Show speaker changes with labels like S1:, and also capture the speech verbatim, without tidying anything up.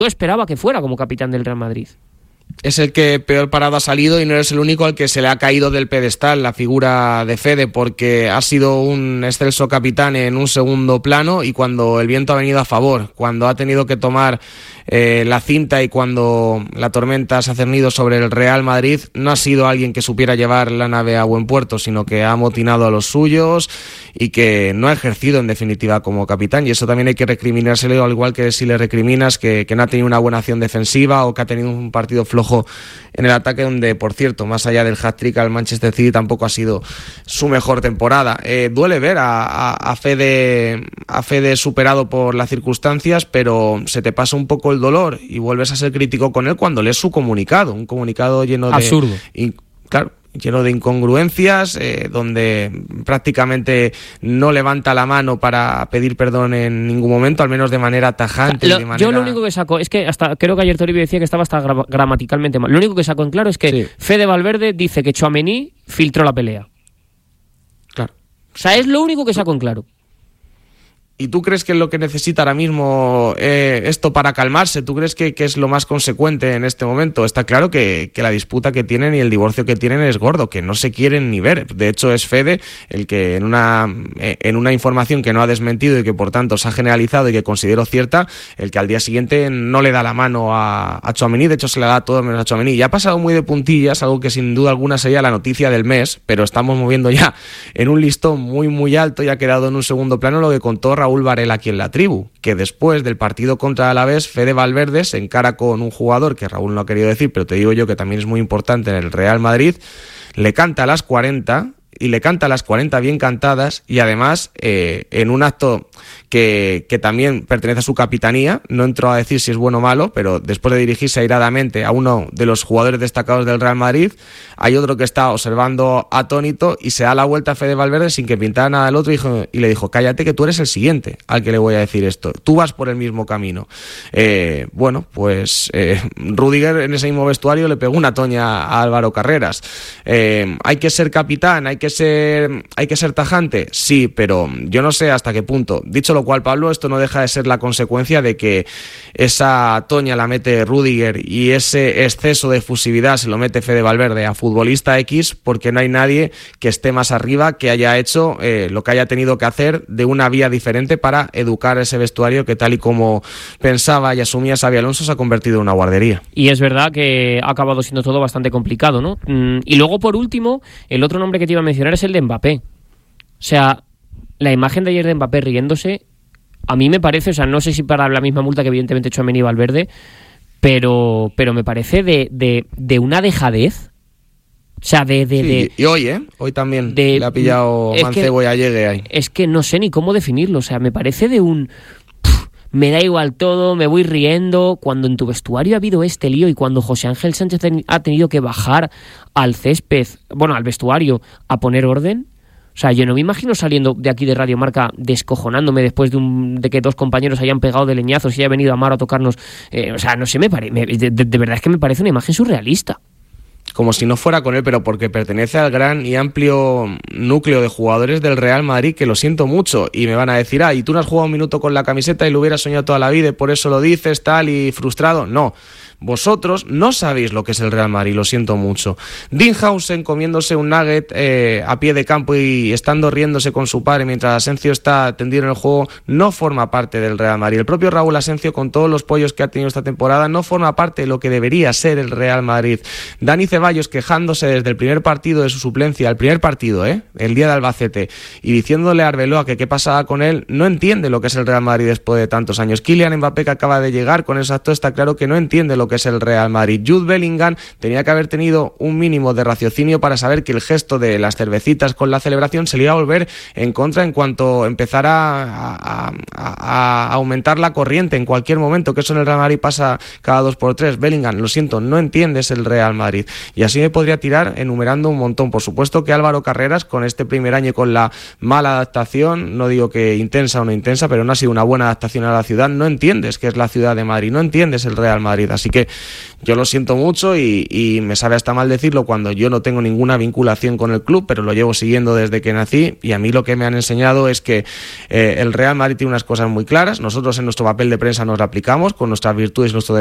S1: yo esperaba que fuera como capitán del Real Madrid.
S2: Es el que peor parado ha salido y no eres el único al que se le ha caído del pedestal la figura de Fede, porque ha sido un excelso capitán en un segundo plano y cuando el viento ha venido a favor, cuando ha tenido que tomar eh, la cinta y cuando la tormenta se ha cernido sobre el Real Madrid, no ha sido alguien que supiera llevar la nave a buen puerto, sino que ha amotinado a los suyos y que no ha ejercido en definitiva como capitán, y eso también hay que recriminárselo, al igual que si le recriminas que, que no ha tenido una buena acción defensiva o que ha tenido un partido flojo en el ataque, donde, por cierto, más allá del hat-trick al Manchester City, tampoco ha sido su mejor temporada. Eh, duele ver a, a, a Fede a Fede superado por las circunstancias, pero se te pasa un poco el dolor y vuelves a ser crítico con él cuando lees su comunicado, un comunicado lleno de...
S1: Absurdo.
S2: Y, claro, lleno de incongruencias, eh, donde prácticamente no levanta la mano para pedir perdón en ningún momento, al menos de manera tajante.
S1: O sea, lo,
S2: de manera...
S1: Yo lo único que saco es que hasta creo que ayer Toribio decía que estaba hasta gra- gramaticalmente mal. Lo único que saco en claro es que sí. Fede Valverde dice que Tchouaméni filtró la pelea.
S2: Claro.
S1: O sea, es lo único que saco en claro.
S2: ¿Y tú crees que es lo que necesita ahora mismo eh, esto para calmarse? ¿Tú crees que, que es lo más consecuente en este momento? Está claro que, que la disputa que tienen y el divorcio que tienen es gordo, que no se quieren ni ver. De hecho, es Fede el que en una, en una información que no ha desmentido y que por tanto se ha generalizado y que considero cierta, el que al día siguiente no le da la mano a, a Tchouaméni. De hecho, se le da todo menos a Tchouaméni. Y ha pasado muy de puntillas, algo que sin duda alguna sería la noticia del mes, pero estamos moviendo ya en un listón muy muy alto y ha quedado en un segundo plano lo que contó Raúl Varela aquí en La Tribu, que después del partido contra Alavés, Fede Valverde se encara con un jugador que Raúl no ha querido decir, pero te digo yo que también es muy importante en el Real Madrid, le canta a las cuarenta y le canta a las cuarenta bien cantadas y además eh, en un acto que, que también pertenece a su capitanía, no entró a decir si es bueno o malo, pero después de dirigirse airadamente a uno de los jugadores destacados del Real Madrid, hay otro que está observando atónito y se da la vuelta a Fede Valverde sin que pintara nada al otro y, dijo, y le dijo, cállate que tú eres el siguiente al que le voy a decir esto, tú vas por el mismo camino. Eh, bueno, pues eh, Rüdiger en ese mismo vestuario le pegó una toña a Álvaro Carreras. Eh, hay que ser capitán, hay que ser, hay que ser tajante, sí, pero yo no sé hasta qué punto. Dicho lo cual, Pablo, esto no deja de ser la consecuencia de que esa toña la mete Rüdiger y ese exceso de efusividad se lo mete Fede Valverde a futbolista X, porque no hay nadie que esté más arriba que haya hecho eh, lo que haya tenido que hacer de una vía diferente para educar ese vestuario que, tal y como pensaba y asumía Xabi Alonso, se ha convertido en una guardería.
S1: Y es verdad que ha acabado siendo todo bastante complicado, ¿no? Y luego, por último, el otro nombre que te iba a mencionar es el de Mbappé. O sea, la imagen de ayer de Mbappé riéndose, a mí me parece, o sea, no sé si para la misma multa que evidentemente Tchouaméni y Valverde, pero, pero me parece de, de, de una dejadez. O sea, de... de,
S2: sí,
S1: de
S2: y hoy, ¿eh? Hoy también
S1: de,
S2: le ha pillado Mancebo y Allegue ahí.
S1: Es que no sé ni cómo definirlo, o sea, me parece de un... Pff, me da igual todo, me voy riendo. Cuando en tu vestuario ha habido este lío y cuando José Ángel Sánchez ha tenido que bajar al césped, bueno, al vestuario, a poner orden... O sea, yo no me imagino saliendo de aquí de Radio Marca descojonándome después de, un, de que dos compañeros hayan pegado de leñazos y haya venido Amaro a tocarnos. Eh, o sea, no sé, me pare, me, de, de, de verdad es que me parece una imagen surrealista.
S2: Como si no fuera con él, pero porque pertenece al gran y amplio núcleo de jugadores del Real Madrid, que lo siento mucho, y me van a decir, ah, y tú no has jugado un minuto con la camiseta y lo hubieras soñado toda la vida y por eso lo dices, tal, y frustrado. No. Vosotros no sabéis lo que es el Real Madrid, lo siento mucho. Dinhausen comiéndose un nugget eh, a pie de campo y estando riéndose con su padre mientras Asensio está tendido en el juego, no forma parte del Real Madrid. El propio Raúl Asensio, con todos los pollos que ha tenido esta temporada, no forma parte de lo que debería ser el Real Madrid. Dani Ceballos quejándose desde el primer partido de su suplencia, el primer partido, ¿eh? el día de Albacete, y diciéndole a Arbeloa que qué pasaba con él, no entiende lo que es el Real Madrid después de tantos años. Kylian Mbappé, que acaba de llegar con ese acto, está claro que no entiende lo que es el Real Madrid. Jude Bellingham tenía que haber tenido un mínimo de raciocinio para saber que el gesto de las cervecitas con la celebración se le iba a volver en contra en cuanto empezara a, a, a, a aumentar la corriente en cualquier momento, que eso en el Real Madrid pasa cada dos por tres. Bellingham, lo siento, no entiendes el Real Madrid. Y así me podría tirar enumerando un montón. Por supuesto que Álvaro Carreras, con este primer año y con la mala adaptación, no digo que intensa o no intensa, pero no ha sido una buena adaptación a la ciudad, no entiendes que es la ciudad de Madrid, no entiendes el Real Madrid. Así que que yo lo siento mucho y, y me sabe hasta mal decirlo cuando yo no tengo ninguna vinculación con el club, pero lo llevo siguiendo desde que nací, y a mí lo que me han enseñado es que eh, el Real Madrid tiene unas cosas muy claras. Nosotros en nuestro papel de prensa nos la aplicamos con nuestras virtudes y nuestros